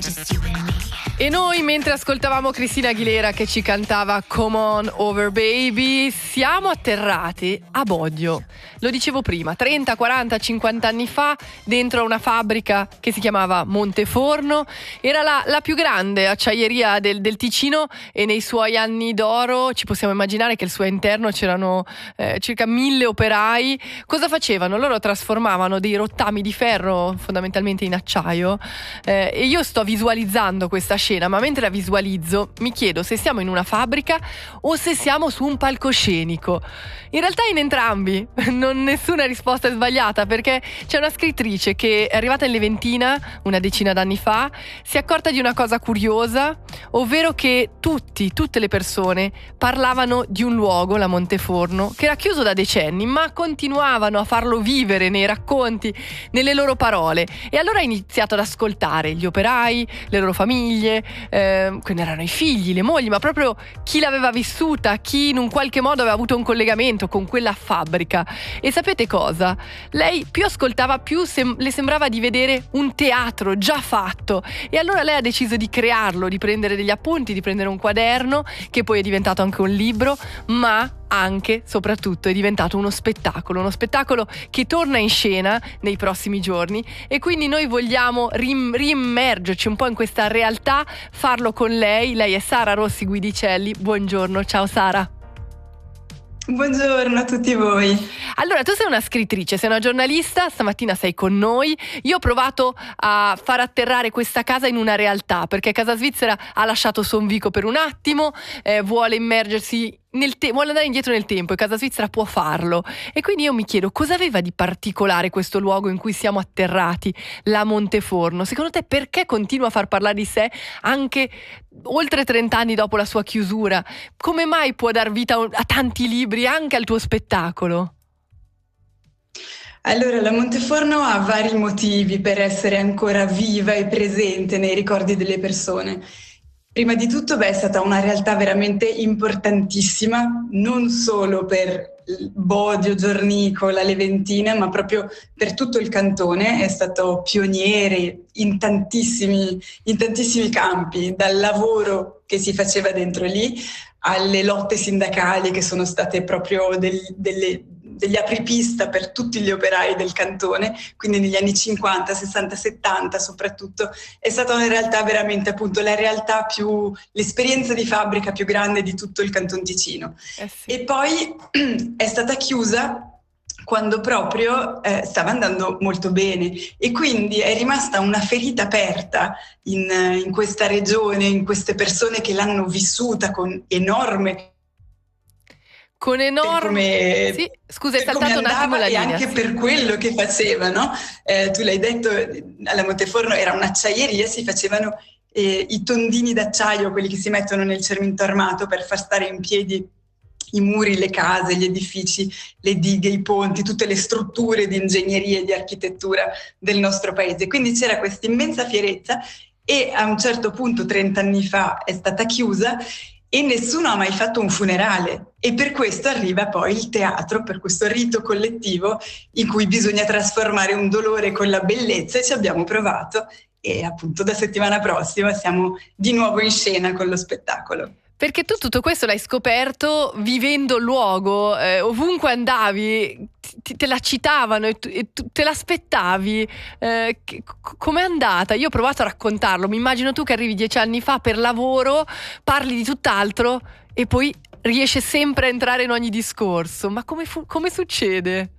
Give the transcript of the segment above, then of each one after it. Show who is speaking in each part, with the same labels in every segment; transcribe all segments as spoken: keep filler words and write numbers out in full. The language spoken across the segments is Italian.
Speaker 1: E noi, mentre ascoltavamo Cristina Aguilera che ci cantava Come On Over Baby, siamo atterrati a Bodio. Lo dicevo prima, trenta, quaranta, cinquanta anni fa, dentro una fabbrica che si chiamava Monteforno. Era la, la più grande acciaieria del, del Ticino, e nei suoi anni d'oro ci possiamo immaginare che al suo interno c'erano eh, circa mille operai. Cosa facevano? Loro trasformavano dei rottami di ferro fondamentalmente in acciaio, eh, e io sto visualizzando questa scena, ma mentre la visualizzo mi chiedo se siamo in una fabbrica o se siamo su un palcoscenico. In realtà in entrambi, non nessuna risposta è sbagliata, perché c'è una scrittrice che è arrivata in Leventina una decina d'anni fa, si è accorta di una cosa curiosa, ovvero che tutti, tutte le persone parlavano di un luogo, la Monteforno, che era chiuso da decenni, ma continuavano a farlo vivere nei racconti, nelle loro parole. E allora ha iniziato ad ascoltare gli operai, le loro famiglie, eh, quindi erano i figli, le mogli, ma proprio chi l'aveva vissuta, chi in un qualche modo aveva avuto un collegamento con quella fabbrica. E sapete cosa? Lei più ascoltava, più sem- le sembrava di vedere un teatro già fatto, e allora lei ha deciso di crearlo, di prendere degli appunti, di prendere un quaderno che poi è diventato anche un libro, ma anche, soprattutto, è diventato uno spettacolo, uno spettacolo che torna in scena nei prossimi giorni, e quindi noi vogliamo rim- riimmergerci un po' in questa realtà, farlo con lei. Lei è Sara Rossi Guidicelli. Buongiorno, ciao Sara.
Speaker 2: Buongiorno a tutti voi.
Speaker 1: Allora, tu sei una scrittrice, sei una giornalista, stamattina sei con noi. Io ho provato a far atterrare questa casa in una realtà, perché Casa Svizzera ha lasciato Sonvico per un attimo, eh, vuole immergersi nel te- vuole andare indietro nel tempo, e Casa Svizzera può farlo. E quindi io mi chiedo cosa aveva di particolare questo luogo in cui siamo atterrati, la Monteforno. Secondo te perché continua a far parlare di sé anche oltre trenta anni dopo la sua chiusura? Come mai può dar vita a tanti libri, anche al tuo spettacolo?
Speaker 2: Allora, la Monteforno ha vari motivi per essere ancora viva e presente nei ricordi delle persone. Prima di tutto, beh, è stata una realtà veramente importantissima, non solo per Bodio, Giornico, la Leventina, ma proprio per tutto il cantone. È stato pioniere in tantissimi, in tantissimi campi, dal lavoro che si faceva dentro lì alle lotte sindacali che sono state proprio del, delle, degli apripista per tutti gli operai del cantone, quindi negli anni cinquanta, sessanta, settanta soprattutto. È stata una realtà veramente, appunto, la realtà più, l'esperienza di fabbrica più grande di tutto il Canton Ticino. Eh sì. E poi è stata chiusa quando proprio eh, stava andando molto bene, e quindi è rimasta una ferita aperta in, in questa regione, in queste persone che l'hanno vissuta con enorme
Speaker 1: con enorme
Speaker 2: come,
Speaker 1: sì, scusa, è saltato un attimo la
Speaker 2: e
Speaker 1: linea,
Speaker 2: anche
Speaker 1: sì.
Speaker 2: Per quello che faceva, no? Eh, tu l'hai detto, alla Monteforno era un'acciaieria, si facevano eh, i tondini d'acciaio, quelli che si mettono nel cemento armato per far stare in piedi i muri, le case, gli edifici, le dighe, i ponti, tutte le strutture di ingegneria e di architettura del nostro paese. Quindi c'era questa immensa fierezza, e a un certo punto, trenta anni fa, è stata chiusa e nessuno ha mai fatto un funerale, e per questo arriva poi il teatro, per questo rito collettivo in cui bisogna trasformare un dolore con la bellezza, e ci abbiamo provato, e appunto da settimana prossima siamo di nuovo in scena con lo spettacolo.
Speaker 1: Perché tu tutto questo l'hai scoperto vivendo il luogo, eh, ovunque andavi ti, te la citavano e tu, e tu te l'aspettavi. Eh, che, com'è andata? Io ho provato a raccontarlo, mi immagino tu che arrivi dieci anni fa per lavoro, parli di tutt'altro e poi riesci sempre a entrare in ogni discorso. Ma come, fu, come succede?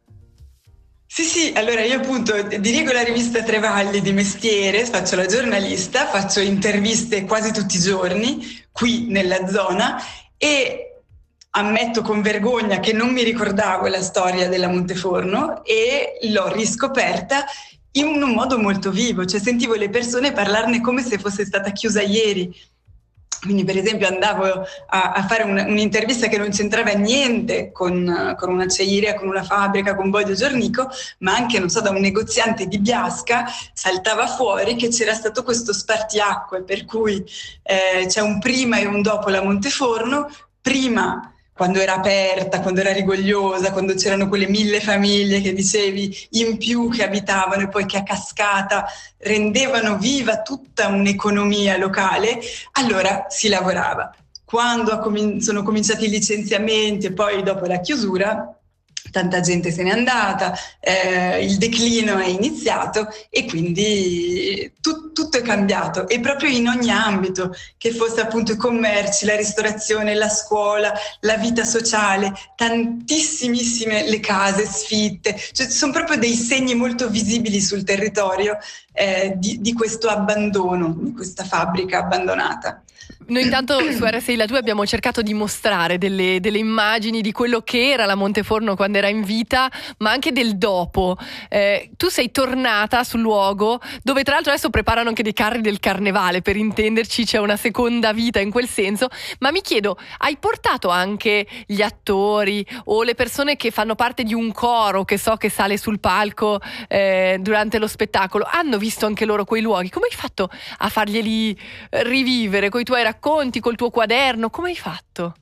Speaker 2: Sì, sì, allora io appunto dirigo la rivista Trevalli di mestiere, faccio la giornalista, faccio interviste quasi tutti i giorni qui nella zona, e ammetto con vergogna che non mi ricordavo la storia della Monteforno, e l'ho riscoperta in un modo molto vivo, cioè sentivo le persone parlarne come se fosse stata chiusa ieri. Quindi per esempio andavo a, a fare un, un'intervista che non c'entrava niente con, con un'acciaieria, con una fabbrica, con Bodio Giornico, ma anche, non so, da un negoziante di Biasca saltava fuori che c'era stato questo spartiacque, per cui eh, c'è un prima e un dopo la Monteforno. Prima, quando era aperta, quando era rigogliosa, quando c'erano quelle mille famiglie che dicevi in più che abitavano e poi che a cascata rendevano viva tutta un'economia locale, allora si lavorava. Quando sono cominciati i licenziamenti e poi dopo la chiusura, tanta gente se n'è andata, eh, il declino è iniziato e quindi tu, tutto è cambiato, e proprio in ogni ambito, che fosse appunto i commerci, la ristorazione, la scuola, la vita sociale, tantissimissime le case sfitte, cioè sono proprio dei segni molto visibili sul territorio eh, di, di questo abbandono, di questa fabbrica abbandonata.
Speaker 1: Noi intanto su R S I La due abbiamo cercato di mostrare delle, delle immagini di quello che era la Monteforno quando era in vita, ma anche del dopo. Eh, tu sei tornata sul luogo dove tra l'altro adesso preparano anche dei carri del carnevale, per intenderci c'è una seconda vita in quel senso, ma mi chiedo, hai portato anche gli attori o le persone che fanno parte di un coro che so che sale sul palco eh, durante lo spettacolo? Hanno visto anche loro quei luoghi? Come hai fatto a farglieli rivivere coi tuoi racconti, col tuo quaderno? Come hai fatto?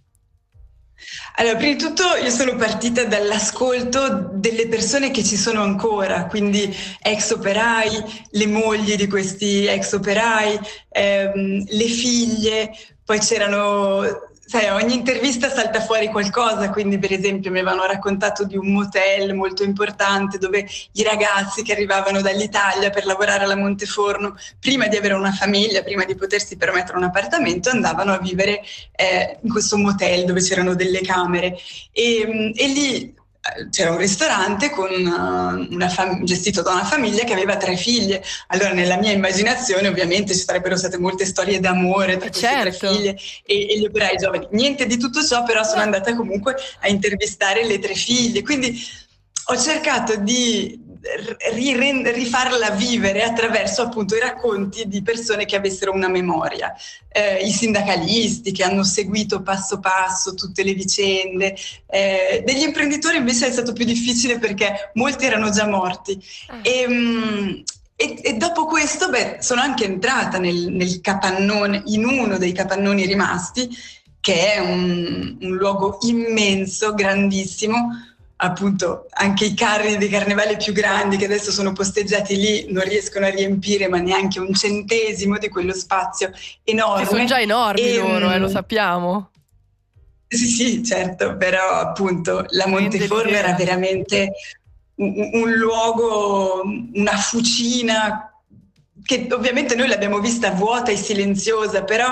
Speaker 2: Allora, prima di tutto io sono partita dall'ascolto delle persone che ci sono ancora, quindi ex operai, le mogli di questi ex operai, ehm, le figlie, poi c'erano... Sai, ogni intervista salta fuori qualcosa, quindi per esempio mi avevano raccontato di un motel molto importante dove i ragazzi che arrivavano dall'Italia per lavorare alla Monteforno, prima di avere una famiglia, prima di potersi permettere un appartamento, andavano a vivere eh, in questo motel dove c'erano delle camere e, e lì c'era un ristorante con una, una fam- gestito da una famiglia che aveva tre figlie. Allora nella mia immaginazione ovviamente ci sarebbero state molte storie d'amore tra queste
Speaker 1: certo.
Speaker 2: tre figlie e, e gli operai giovani. Niente di tutto ciò, però sono andata comunque a intervistare le tre figlie, quindi ho cercato di rirend- rifarla vivere attraverso appunto i racconti di persone che avessero una memoria, eh, i sindacalisti che hanno seguito passo passo tutte le vicende, eh, degli imprenditori invece è stato più difficile perché molti erano già morti. Ah. E, mh, E, e dopo questo, beh, sono anche entrata nel, nel capannone, in uno dei capannoni rimasti, che è un, un luogo immenso, grandissimo. Appunto, anche i carri dei carnevali più grandi che adesso sono posteggiati lì non riescono a riempire ma neanche un centesimo di quello spazio enorme.
Speaker 1: Che sono già enormi e, loro, eh, lo sappiamo.
Speaker 2: Sì, sì, certo, però appunto la Monteforno era veramente... Un, un luogo, una fucina che ovviamente noi l'abbiamo vista vuota e silenziosa, però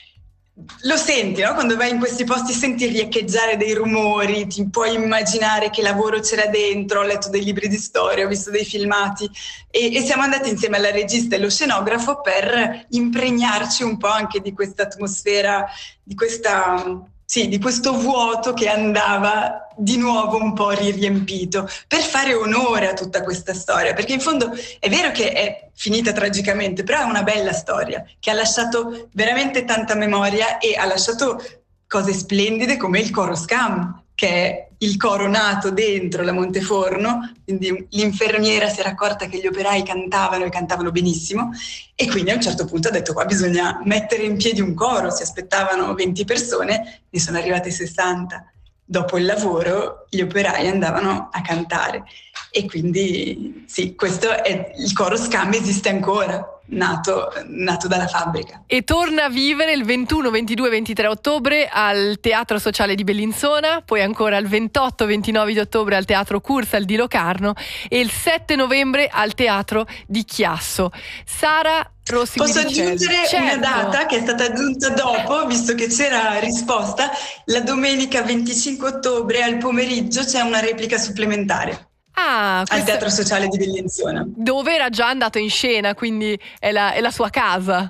Speaker 2: lo senti, no? Quando vai in questi posti senti riecheggiare dei rumori, ti puoi immaginare che lavoro c'era dentro. Ho letto dei libri di storia, ho visto dei filmati e, e siamo andati insieme alla regista e allo scenografo per impregnarci un po' anche di questa atmosfera, di questa... Sì, di questo vuoto che andava di nuovo un po' riempito, per fare onore a tutta questa storia, perché in fondo è vero che è finita tragicamente, però è una bella storia che ha lasciato veramente tanta memoria e ha lasciato cose splendide come il coro Scam, che è il coro nato dentro la Monteforno, quindi l'infermiera si era accorta che gli operai cantavano e cantavano benissimo e quindi a un certo punto ha detto qua bisogna mettere in piedi un coro, si aspettavano venti persone, ne sono arrivate sessanta. Dopo il lavoro gli operai andavano a cantare e quindi sì, questo è il coro Scam, esiste ancora. Nato, nato dalla fabbrica.
Speaker 1: E torna a vivere il ventuno, ventidue, ventitré ottobre al Teatro Sociale di Bellinzona, poi ancora il ventotto, ventinove di ottobre al Teatro Cursal di Locarno e il sette novembre al Teatro di Chiasso. Sara Rossi.
Speaker 2: Posso aggiungere
Speaker 1: certo.
Speaker 2: una data che è stata aggiunta dopo, visto che c'era risposta, la domenica venticinque ottobre al pomeriggio c'è una replica supplementare.
Speaker 1: Ah,
Speaker 2: al Teatro Sociale di Bellinzona,
Speaker 1: dove era già andato in scena, quindi è la, è la sua casa.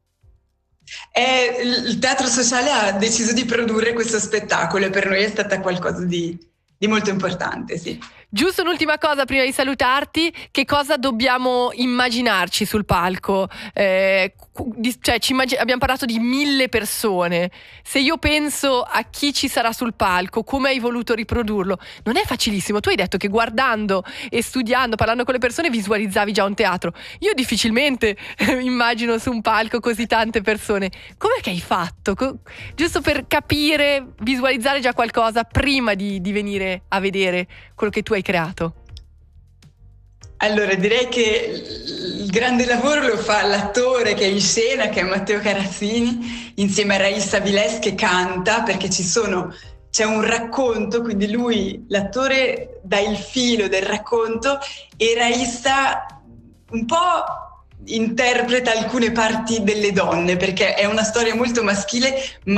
Speaker 2: E il Teatro Sociale ha deciso di produrre questo spettacolo e per noi è stata qualcosa di, di molto importante, sì.
Speaker 1: Giusto un'ultima cosa prima di salutarti, che cosa dobbiamo immaginarci sul palco? Eh, cioè, ci immag- abbiamo parlato di mille persone. Se io penso a chi ci sarà sul palco, come hai voluto riprodurlo, non è facilissimo. Tu hai detto che guardando e studiando, parlando con le persone, visualizzavi già un teatro. Io difficilmente immagino su un palco così tante persone. Com'è che hai fatto? Co- giusto per capire, visualizzare già qualcosa prima di, di venire a vedere quello che tu hai creato.
Speaker 2: Allora, direi che il grande lavoro lo fa l'attore che è in scena, che è Matteo Carazzini, insieme a Raissa Viles che canta, perché ci sono, c'è un racconto, quindi lui, l'attore, dà il filo del racconto e Raissa un po' interpreta alcune parti delle donne, perché è una storia molto maschile, ma